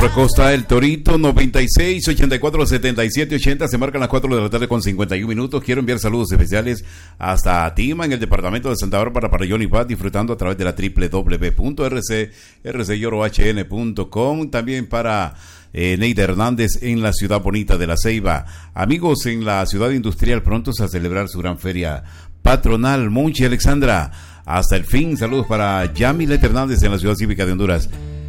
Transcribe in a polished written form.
Costa El Torito, 96 84 77 80. Se marcan las 4 de la tarde con 51 minutos. Quiero enviar saludos especiales hasta Tima, en el departamento de Santa Bárbara, para Johnny Pat, disfrutando a través de la www.rcyorhn.com. También para Neida Hernández en la ciudad bonita de La Ceiba. Amigos en la ciudad industrial, prontos a celebrar su gran feria patronal. Monchi Alexandra, hasta el fin. Saludos para Yamilet Hernández en la ciudad cívica de Honduras.